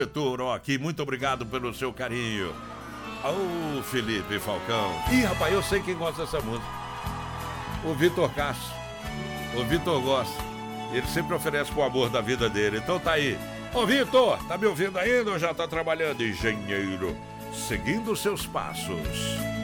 Diretor, aqui, muito obrigado pelo seu carinho. Ô, Felipe Falcão. Ih, rapaz, eu sei quem gosta dessa música. O Vitor Castro. O Vitor gosta. Ele sempre oferece pro amor da vida dele. Então tá aí. Ô, Vitor, tá me ouvindo ainda ou já tá trabalhando? Engenheiro, seguindo seus passos.